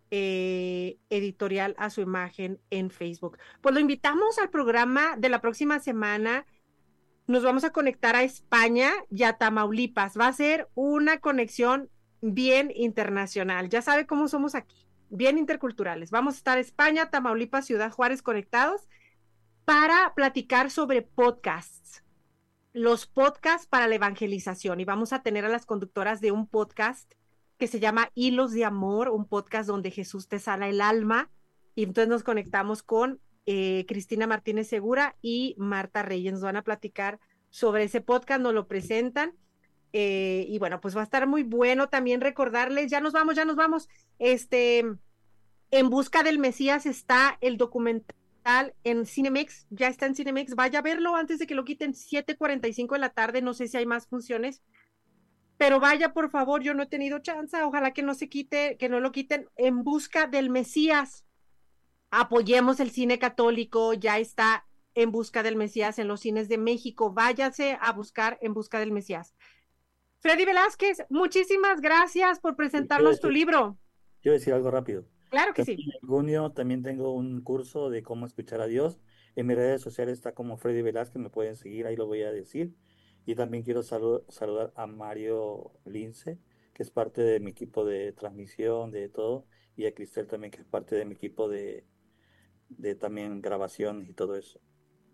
eh, editorial a su imagen en Facebook. Pues lo invitamos al programa de la próxima semana. Nos vamos a conectar a España y a Tamaulipas. Va a ser una conexión bien internacional. Ya sabe cómo somos aquí, bien interculturales. Vamos a estar España, Tamaulipas, Ciudad Juárez conectados para platicar sobre podcasts, los podcasts para la evangelización. Y vamos a tener a las conductoras de un podcast que se llama Hilos de Amor, un podcast donde Jesús te sana el alma. Y entonces nos conectamos con eh, Cristina Martínez Segura y Marta Reyes. Nos van a platicar sobre ese podcast, nos lo presentan. Eh, y bueno, pues va a estar muy bueno también recordarles, ya nos vamos, ya nos vamos, este, En Busca del Mesías está el documental en Cinemex, ya está en Cinemex, vaya a verlo antes de que lo quiten, siete cuarenta y cinco de la tarde, no sé si hay más funciones, pero vaya por favor, yo no he tenido chance, ojalá que no se quite, que no lo quiten. En Busca del Mesías, apoyemos el cine católico, ya está En Busca del Mesías en los cines de México, váyase a buscar En Busca del Mesías. Freddy Velázquez, muchísimas gracias por presentarnos tu libro. Quiero decir algo rápido. Claro que También sí. en junio también tengo un curso de cómo escuchar a Dios. En mis redes sociales está como Freddy Velázquez, me pueden seguir, ahí lo voy a decir. Y también quiero salu- saludar a Mario Lince, que es parte de mi equipo de transmisión, de todo, y a Cristel también, que es parte de mi equipo de, de también grabación y todo eso.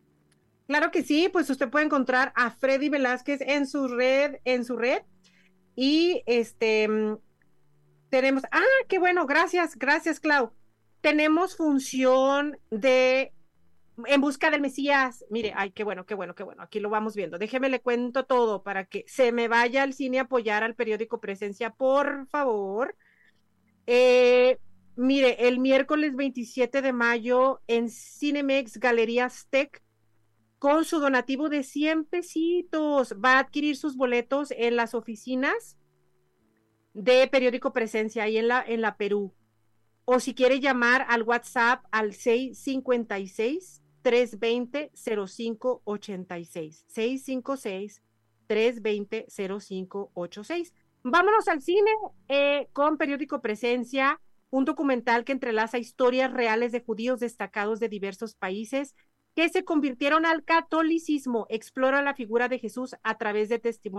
Claro que sí, pues usted puede encontrar a Freddy Velázquez en su red, en su red. Y este tenemos, ah, qué bueno, gracias, gracias, Clau. Tenemos función de En Busca del Mesías. Mire, ay, qué bueno, qué bueno, qué bueno. Aquí lo vamos viendo. Déjeme le cuento todo para que se me vaya al cine a apoyar al periódico Presencia, por favor. Eh, mire, el miércoles veintisiete de mayo en Cinemex Galerías Tech, con su donativo de cien pesitos, va a adquirir sus boletos en las oficinas de Periódico Presencia, ahí en la, en la Perú. O si quiere llamar al WhatsApp al seis cinco seis, tres dos cero, cero cinco ocho seis. seis cinco seis, tres dos cero, cero cinco ocho seis. Vámonos al cine eh, con Periódico Presencia, un documental que entrelaza historias reales de judíos destacados de diversos países que se convirtieron al catolicismo. Explora la figura de Jesús a través de testimonios